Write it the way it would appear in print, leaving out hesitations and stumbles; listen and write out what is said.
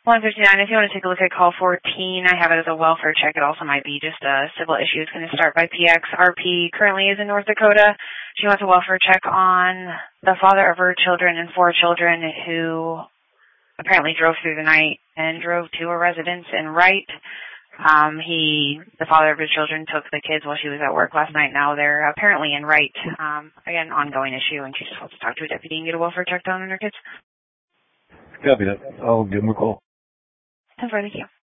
159, if you want to take a look at call 14, I have it as a welfare check. It also might be just a civil issue. It's going to start by PX. RP currently is in North Dakota. She wants a welfare check on the father of her children and 4 children who apparently drove through the night and drove to a residence in Wright. The father of his children took the kids while she was at work last night. Now they're apparently in Wright. Again, ongoing issue, and she just wants to talk to a deputy and get a welfare check done on her kids. Copy that. I'll give him a call. 10-4, thank you.